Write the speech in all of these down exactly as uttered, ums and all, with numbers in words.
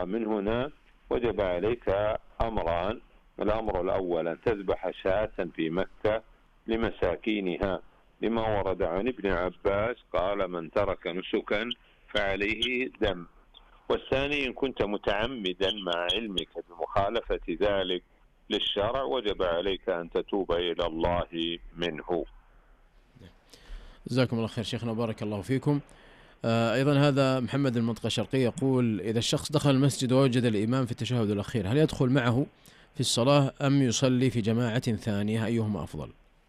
فمن هنا وجب عليك أمران. الأمر الأول أن تذبح شاة في مكة لمساكينها، لما ورد عن ابن عباس قال: من ترك نسكا فعليه دم. والثاني إن كنت متعمدا مع علمك بمخالفة ذلك للشرع وجب عليك أن تتوب إلى الله منه. جزاكم الله خير شيخنا وبارك الله فيكم. آه أيضا هذا محمد المنطقة الشرقية يقول: إذا الشخص دخل المسجد ووجد الإمام في التشهد الأخير هل يدخل معه في الصلاة أم يصلي في جماعة ثانية؟ أيهما أفضل؟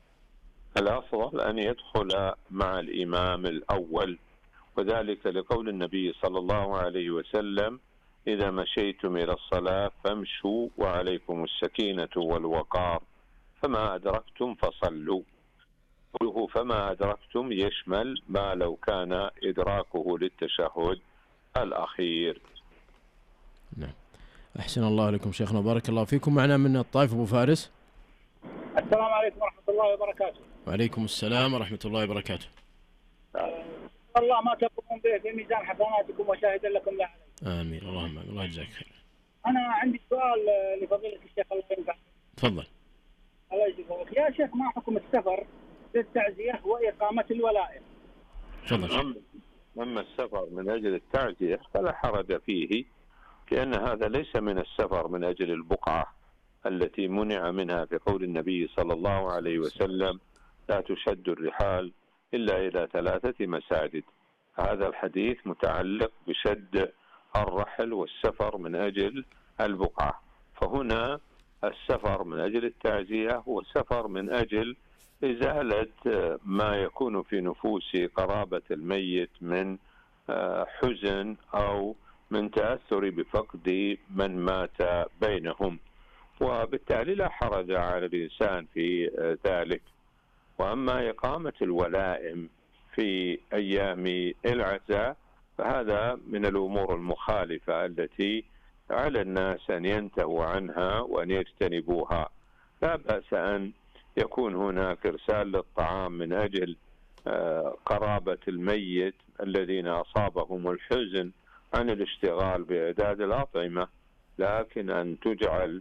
الأفضل أن يدخل مع الإمام الأول، وذلك لقول النبي صلى الله عليه وسلم: إذا مشيتم إلى الصلاة فامشوا وعليكم السكينة والوقار، فما أدركتم فصلوا. قوله فما أدركتم يشمل ما لو كان إدراكه للتشهد الأخير. نعم. أحسن الله لكم شيخنا وبارك الله فيكم. معنا من الطائف أبو فارس. السلام عليكم ورحمة الله وبركاته. وعليكم السلام ورحمة الله وبركاته. الله ما تقومون به في ميزان حسناتكم وشاهدا لكم لا عليكم. آمين. اللهم آمين. الله يجزاك خير. أنا عندي سؤال لفضيلة الشيخ الله ينفع. تفضل. الله يجزاك يا شيخ، ما حكم السفر للتعزية وإقامة الولائم؟ تفضل. أما السفر من أجل التعزية فلا حرج فيه، لأن هذا ليس من السفر من أجل البقعة التي منع منها في قول النبي صلى الله عليه وسلم: لا تشد الرحال إلا إلى ثلاثة مساجد. هذا الحديث متعلق بشد الرحل والسفر من أجل البقعة، فهنا السفر من أجل التعزية هو سفر من أجل إزالة ما يكون في نفوس قرابة الميت من حزن أو من تأثر بفقد من مات بينهم، وبالتالي لا حرج على الإنسان في ذلك. وأما إقامة الولائم في أيام العزاء فهذا من الأمور المخالفة التي على الناس أن ينتهوا عنها وأن يجتنبوها. لا بأس أن يكون هناك إرسال للطعام من أجل قرابة الميت الذين أصابهم الحزن عن الاشتغال بإعداد الأطعمة، لكن أن تجعل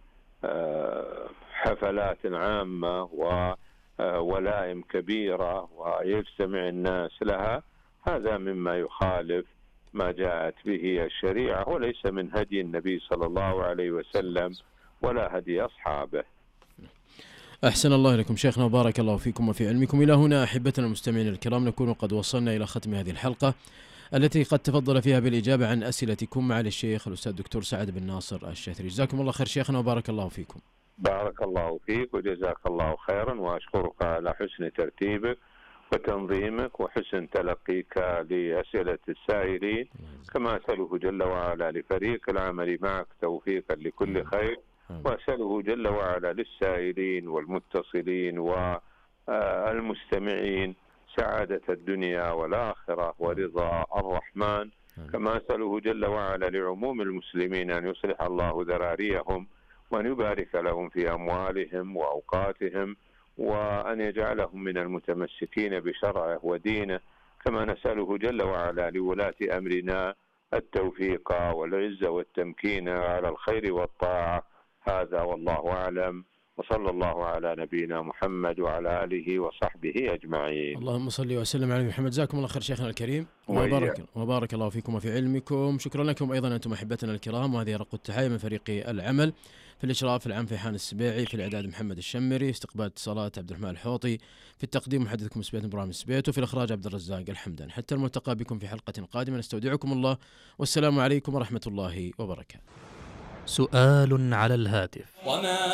حفلات عامة وولائم كبيرة ويجتمع الناس لها، هذا مما يخالف ما جاءت به الشريعة وليس من هدي النبي صلى الله عليه وسلم ولا هدي أصحابه. أحسن الله لكم شيخنا وبارك الله فيكم وفي علمكم. إلى هنا أحبتنا المستمعين الكرام نكون قد وصلنا إلى ختم هذه الحلقة التي قد تفضل فيها بالإجابة عن أسئلتكم مع الشيخ الأستاذ الدكتور سعد بن ناصر الشاثري. جزاكم الله خير شيخنا وبارك الله فيكم. بارك الله فيك وجزاك الله خيرا، وأشكرك على حسن ترتيبك وتنظيمك وحسن تلقيك لأسئلة السائلين، كما أسأله جل وعلا لفريق العمل معك توفيقا لكل خير، وأسأله جل وعلا للسائلين والمتصلين والمستمعين سعادة الدنيا والآخرة ورضا الرحمن، كما أسأله جل وعلا لعموم المسلمين أن يصلح الله ذراريهم وأن يبارك لهم في أموالهم وأوقاتهم وأن يجعلهم من المتمسكين بشرعه ودينه، كما نسأله جل وعلا لولاة أمرنا التوفيق والعزة والتمكين على الخير والطاعة. هذا والله أعلم، وصلى الله على نبينا محمد وعلى آله وصحبه أجمعين. اللهم صل وسلم على محمد. جزاكم الله خير شيخنا الكريم وبارك, وبارك الله فيكم وفي علمكم. شكرا لكم أيضا أنتم أحبتنا الكرام، وهذه رق التحية من فريق العمل في الإشراف العام فيحان السبيعي، في الإعداد محمد الشمري، استقبال اتصالات عبد الرحمن الحوطي، في التقديم محدثكم سبيت إبراهيم السبيت، وفي الإخراج عبد الرزاق الحمدان. حتى الملتقى بكم في حلقة قادمة، نستودعكم الله والسلام عليكم ورحمة الله وبركاته. سؤال على الهاتف.